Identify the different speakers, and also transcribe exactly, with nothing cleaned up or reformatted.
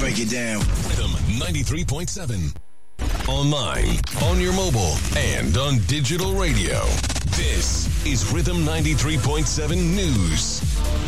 Speaker 1: break it down.
Speaker 2: Rhythm ninety-three point seven. Online, on your mobile, and on digital radio. This is Rhythm ninety-three point seven News.